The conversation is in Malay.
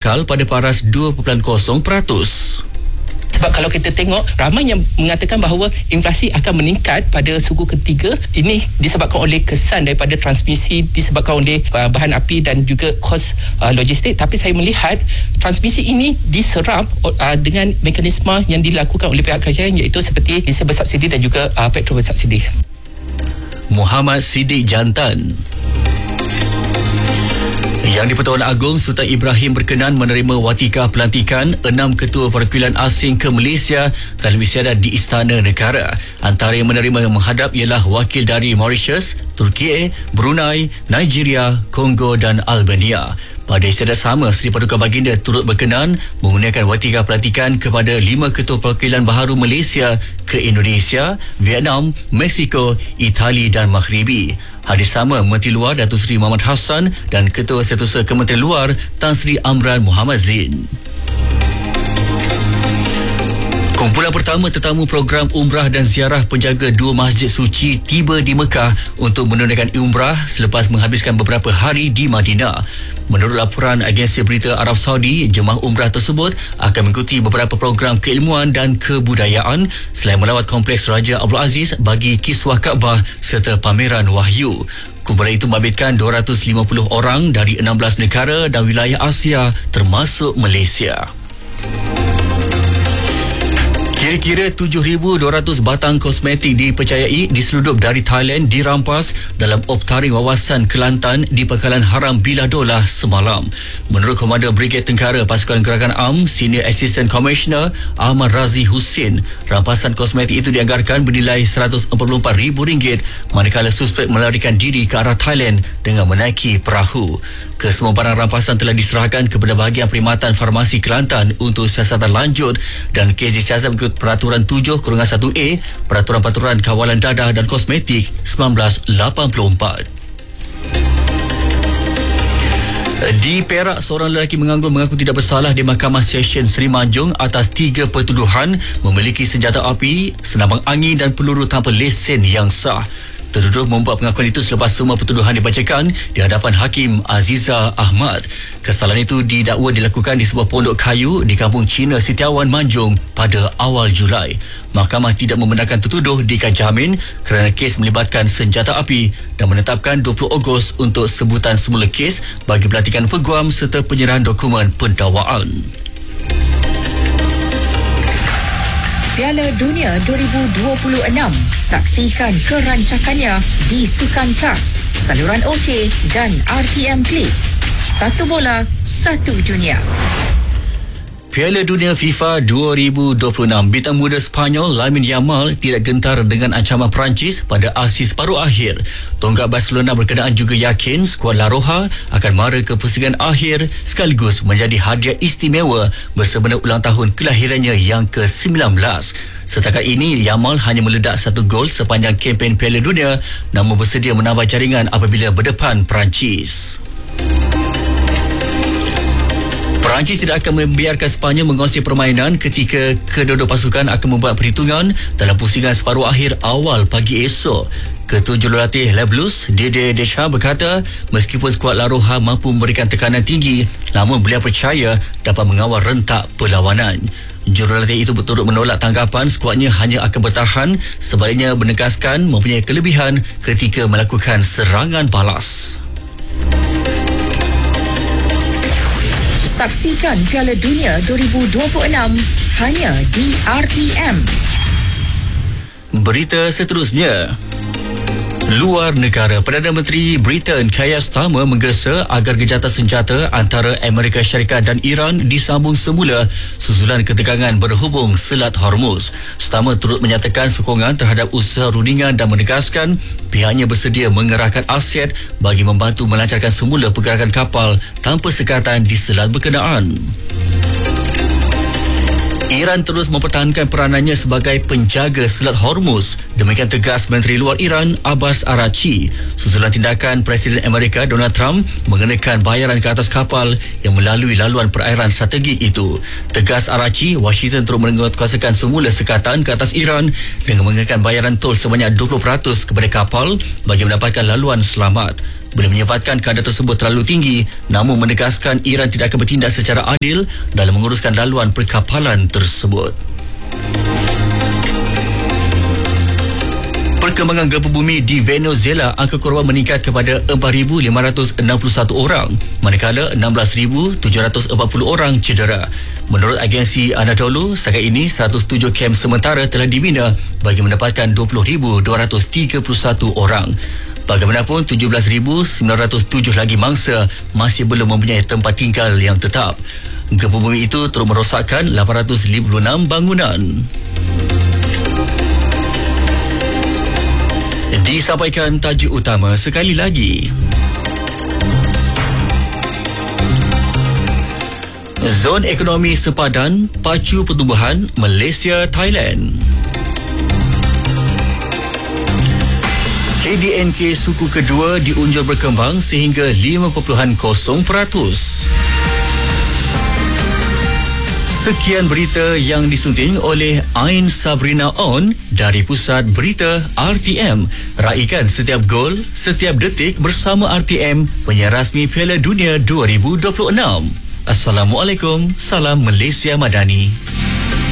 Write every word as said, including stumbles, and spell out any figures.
kekal pada paras dua perpuluhan kosong peratus. Sebab kalau kita tengok, ramai yang mengatakan bahawa inflasi akan meningkat pada suku ketiga. Ini disebabkan oleh kesan daripada transmisi, disebabkan oleh uh, bahan api dan juga kos uh, logistik. Tapi saya melihat transmisi ini diserap uh, dengan mekanisme yang dilakukan oleh pihak kerajaan, iaitu seperti diesel bersubsidi dan juga uh, petrol bersubsidi. Muhammad Siddiq Jantan. Yang di-Pertuan Agong Sultan Ibrahim berkenan menerima watika pelantikan enam ketua perwakilan asing ke Malaysia dalam istiadat di Istana Negara. Antara yang menerima menghadap ialah wakil dari Mauritius, Turki, Brunei, Nigeria, Kongo dan Albania. Pada istiadat sama, Seri Paduka Baginda turut berkenan menggunakan watika pelantikan kepada lima ketua perwakilan baharu Malaysia ke Indonesia, Vietnam, Mexico, Itali dan Maghribi. Hadis sama Menteri Luar Datuk Seri Muhammad Hassan dan Ketua Setiausaha Kementerian Luar Tan Sri Amran Muhammad Zain. Kumpulan pertama tetamu program umrah dan ziarah penjaga dua masjid suci tiba di Mekah untuk menunaikan umrah selepas menghabiskan beberapa hari di Madinah. Menurut laporan agensi berita Arab Saudi, jemaah umrah tersebut akan mengikuti beberapa program keilmuan dan kebudayaan selain melawat kompleks Raja Abdul Aziz bagi kiswah Kaabah serta pameran wahyu. Kumpulan itu membabitkan dua ratus lima puluh orang dari enam belas negara dan wilayah Asia termasuk Malaysia. Kira-kira tujuh ribu dua ratus batang kosmetik dipercayai diseludup dari Thailand dirampas dalam optaring wawasan Kelantan di Pangkalan Haram Biladolah semalam. Menurut Komander Brigade Tengkara Pasukan Gerakan A M, Senior Assistant Commissioner Ahmad Razi Hussein, rampasan kosmetik itu dianggarkan bernilai seratus empat puluh empat ribu ringgit manakala suspek melarikan diri ke arah Thailand dengan menaiki perahu. Kesemua barang rampasan telah diserahkan kepada bahagian perkhidmatan farmasi Kelantan untuk siasatan lanjut dan kes disiasat mengikut Peraturan tujuh satu A Peraturan-Peraturan Kawalan Dadah dan Kosmetik seribu sembilan ratus lapan puluh empat. Di Perak, seorang lelaki menganggur mengaku tidak bersalah di Mahkamah Session Seri Manjung atas tiga pertuduhan memiliki senjata api, senabang angin dan peluru tanpa lesen yang sah. Tertuduh membuat pengakuan itu selepas semua pertuduhan dibacakan di hadapan Hakim Aziza Ahmad. Kesalahan itu didakwa dilakukan di sebuah pondok kayu di kampung Cina Setiawan Manjung pada awal Julai. Mahkamah tidak membenarkan tertuduh diikat jamin kerana kes melibatkan senjata api dan menetapkan dua puluh Ogos untuk sebutan semula kes bagi pelantikan peguam serta penyerahan dokumen pendakwaan. Piala Dunia dua ribu dua puluh enam. Saksikan kerancakannya di Sukan Plus, saluran OK dan R T M Click. Satu bola, satu dunia. Piala Dunia FIFA dua ribu dua puluh enam, bintang muda Sepanyol Lamine Yamal tidak gentar dengan ancaman Perancis pada aksi separuh akhir. Tonggak Barcelona berkenaan juga yakin skuad La Roja akan mara ke pusingan akhir sekaligus menjadi hadiah istimewa bersempena ulang tahun kelahirannya yang ke sembilan belas. Setakat ini, Yamal hanya meledak satu gol sepanjang kempen Piala Dunia, namun bersedia menambah jaringan apabila berdepan Perancis. Perancis tidak akan membiarkan Sepanyol menguasai permainan ketika kedua-dua pasukan akan membuat perhitungan dalam pusingan separuh akhir awal pagi esok. Ketua Jurulatih Les Blues, Didier Deschamps berkata, meskipun skuad La Roja mampu memberikan tekanan tinggi, namun beliau percaya dapat mengawal rentak perlawanan. Jurulatih itu berturut menolak tanggapan skuadnya hanya akan bertahan, sebaliknya menegaskan mempunyai kelebihan ketika melakukan serangan balas. Saksikan Piala Dunia dua ribu dua puluh enam hanya di R T M. Berita seterusnya. Luar negara, Perdana Menteri Britain Keir Starmer menggesa agar gejatan senjata antara Amerika Syarikat dan Iran disambung semula susulan ketegangan berhubung Selat Hormuz. Starmer turut menyatakan sokongan terhadap usaha rundingan dan menegaskan pihaknya bersedia mengerahkan aset bagi membantu melancarkan semula pergerakan kapal tanpa sekatan di selat berkenaan. Iran terus mempertahankan peranannya sebagai penjaga Selat Hormuz. Demikian tegas Menteri Luar Iran Abbas Araghchi susulan tindakan Presiden Amerika Donald Trump mengenakan bayaran ke atas kapal yang melalui laluan perairan strategi itu. Tegas Araghchi, Washington terus menguatkuasakan semula sekatan ke atas Iran dengan mengenakan bayaran tol sebanyak dua puluh peratus kepada kapal bagi mendapatkan laluan selamat. boleh menyifatkan kadar tersebut terlalu tinggi, namun menegaskan Iran tidak akan bertindak secara adil dalam menguruskan laluan perkapalan tersebut. Perkembangan gempa bumi di Venezuela, angka korban meningkat kepada empat ribu lima ratus enam puluh satu orang, manakala enam belas ribu tujuh ratus empat puluh orang cedera. Menurut agensi Anadolu, setakat ini seratus tujuh kem sementara telah dibina bagi mendapatkan dua puluh ribu dua ratus tiga puluh satu orang. Bagaimanapun, tujuh belas ribu sembilan ratus tujuh lagi mangsa masih belum mempunyai tempat tinggal yang tetap. Gempa bumi itu turut merosakkan lapan ratus lima puluh enam bangunan. Disampaikan tajuk utama sekali lagi. Zon ekonomi sepadan pacu pertumbuhan Malaysia Thailand. K D N K suku kedua diunjur berkembang sehingga lima perpuluhan kosong peratus. Sekian berita yang disunting oleh Ain Sabrina On dari Pusat Berita R T M. Raikan setiap gol, setiap detik bersama R T M, penyiar rasmi Piala Dunia dua ribu dua puluh enam. Assalamualaikum, salam Malaysia Madani.